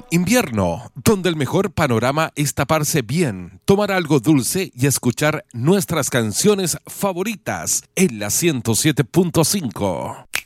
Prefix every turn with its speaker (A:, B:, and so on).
A: Invierno, donde el mejor panorama es taparse bien, tomar algo dulce y escuchar nuestras canciones favoritas en la 107.5.